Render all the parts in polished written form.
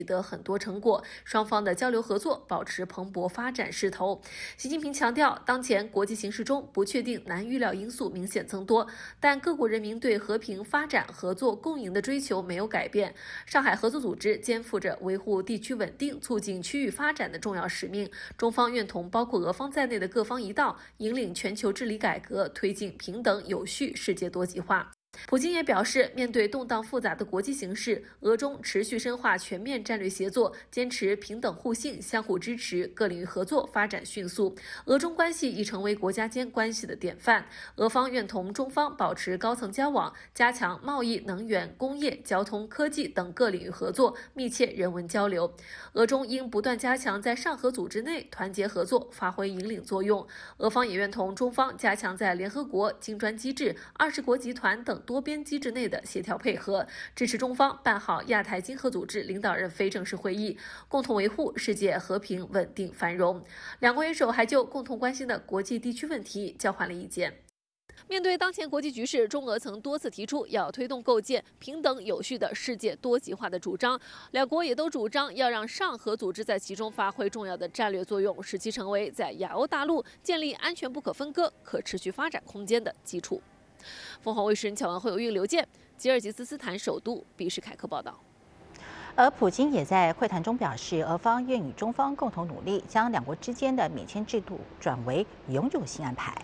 得很多成果，双方的交流合作保持蓬勃发展势头。习近平强调，当前国际形势中不确定、难预料因素明显增多，但各国人民对和平、发展、合作、共赢的追求没有改变。上海合作组织肩负着维护地区稳定、促进区域发展的重要使命。中方愿同包括俄方在内的各方一道，引领全球治理改革，推进平等、有序世界多极化。普京也表示，面对动荡复杂的国际形势，俄中持续深化全面战略协作，坚持平等互信、相互支持，各领域合作发展迅速。俄中关系已成为国家间关系的典范。俄方愿同中方保持高层交往，加强贸易、能源、工业、交通、科技等各领域合作，密切人文交流。俄中应不断加强在上合组织内团结合作，发挥引领作用。俄方也愿同中方加强在联合国、金砖机制、20国集团等多边机制内的协调配合，支持中方办好亚太经合组织领导人非正式会议，共同维护世界和平、稳定、繁荣。两国元首还就共同关心的国际地区问题交换了意见。面对当前国际局势，中俄曾多次提出要推动构建平等有序的世界多极化的主张，两国也都主张要让上合组织在其中发挥重要的战略作用，使其成为在亚欧大陆建立安全不可分割、可持续发展空间的基础。凤凰卫视巧文会有运刘健，吉尔吉斯斯坦首都比什凯克报道。 而普京也在会谈中表示，俄方愿与中方共同努力，将两国之间的免签制度转为永久性安排。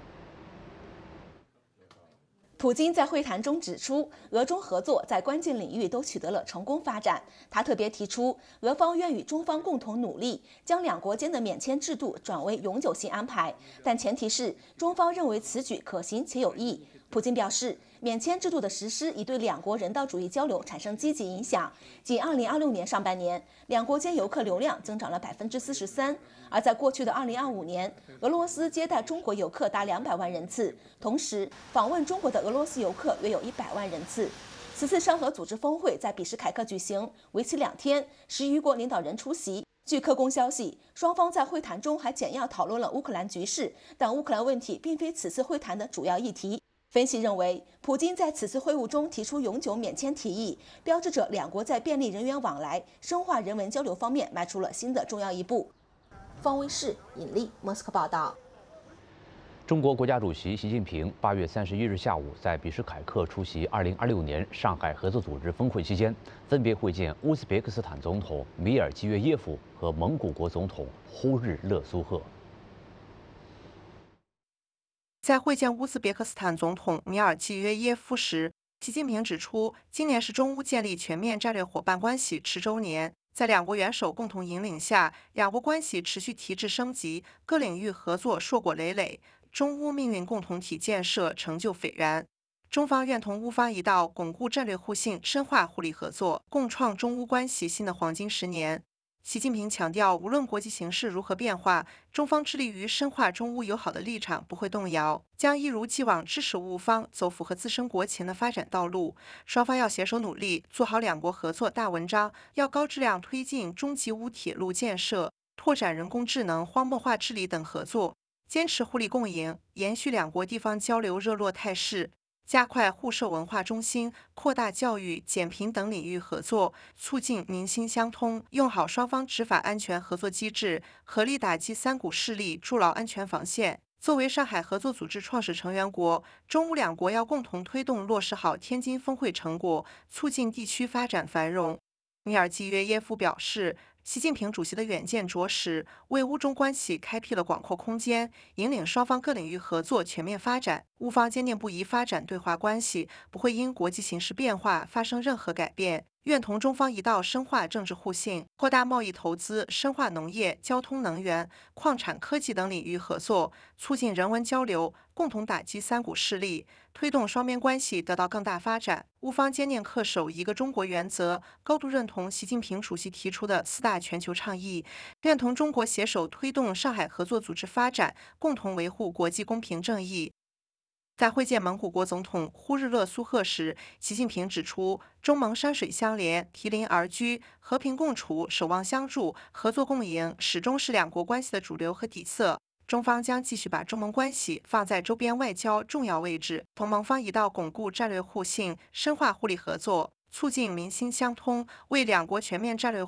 普京在会谈中指出，俄中合作在关键领域都取得了成功发展。他特别提出，俄方愿与中方共同努力，将两国间的免签制度转为永久性安排，但前提是中方认为此举可行且有益。普京表示，免签制度的实施已对两国人道主义交流产生积极影响。仅2026年上半年，两国间游客流量增长了43%，而在过去的2025年，俄罗斯接待中国游客达200万人次，同时访问中国的俄罗斯游客约有100万人次。此次上合组织峰会在比什凯克举行，为期2天，10余国领导人出席。据科工消息，双方在会谈中还简要讨论了乌克兰局势，但乌克兰问题并非此次会谈的主要议题。分析认为，普京在此次会晤中提出永久免签提议，标志着两国在便利人员往来、深化人文交流方面迈出了新的重要一步。方卫视尹丽莫斯科报道。 中国国家主席习近平8月31日下午在比什凯克出席2026年上海合作组织峰会期间，分别会见乌兹别克斯坦总统米尔基约耶夫和蒙古国总统呼日勒苏赫。 在会见乌兹别克斯坦总统米尔季约耶夫时，习近平指出，今年是中乌建立全面战略伙伴关系10周年。在两国元首共同引领下，两国关系持续提质升级，各领域合作硕果累累，中乌命运共同体建设成就斐然。中方愿同乌方一道，巩固战略互信，深化互利合作，共创中乌关系新的黄金10年。习近平强调，无论国际形势如何变化，中方致力于深化中乌友好的立场不会动摇，将一如既往支持乌方走符合自身国情的发展道路。双方要携手努力，做好两国合作大文章，要高质量推进中吉乌铁路建设，拓展人工智能、荒漠化治理等合作，坚持互利共赢，延续两国地方交流热络态势。加快互授文化中心，扩大教育、减贫等领域合作，促进民心相通，用好双方执法安全合作机制，合力打击三股势力，筑牢安全防线。作为上海合作组织创始成员国，中乌两国要共同推动落实好天津峰会成果，促进地区发展繁荣。米尔季约耶夫表示，习近平主席的远见卓识，为乌中关系开辟了广阔空间，引领双方各领域合作全面发展。乌方坚定不移发展对华关系，不会因国际形势变化发生任何改变。愿同中方一道深化政治互信，扩大贸易投资，深化农业、交通、能源、矿产、科技等领域合作，促进人文交流，共同打击三股势力，推动双边关系得到更大发展。乌方坚定恪守一个中国原则，高度认同习近平主席提出的4大全球倡议，愿同中国携手推动上海合作组织发展，共同维护国际公平正义。在会见蒙古国总统呼日勒苏赫时，习近平指出，中蒙山水相连，毗邻而居，和平共处，守望相助，合作共赢，始终是两国关系的主流和底色。中方将继续把中蒙关系放在周边外交重要位置，同蒙方一道巩固战略互信，深化互利合作，促进民心相通，为两国全面战略